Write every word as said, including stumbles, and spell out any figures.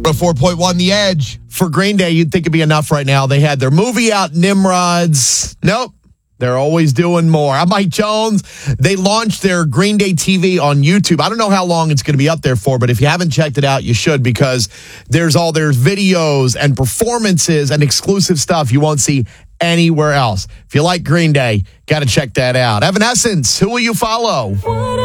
But four point one The Edge. For Green Day, you'd think it'd be enough right now. They had their movie out, Nimrods. Nope. They're always doing more. I'm Mike Jones. They launched their Green Day T V on YouTube. I don't know how long it's going to be up there for, but if you haven't checked it out, you should, because there's all their videos and performances and exclusive stuff you won't see anywhere else. If you like Green Day, got to check that out. Evanescence, who will you follow?